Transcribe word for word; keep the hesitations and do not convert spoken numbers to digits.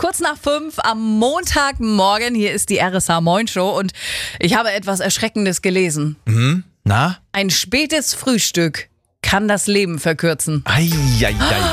Kurz nach fünf am Montagmorgen, hier ist die R S H Moin Show und ich habe etwas Erschreckendes gelesen. Mhm. Na? Ein spätes Frühstück kann das Leben verkürzen. Ei, ei, ei.